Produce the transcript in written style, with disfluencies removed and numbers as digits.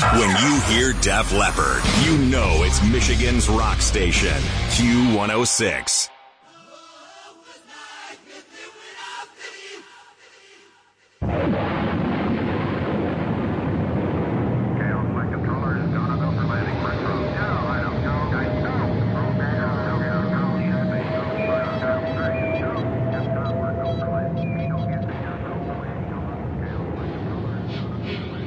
When you hear Def Leppard, you know it's Michigan's rock station, Q106.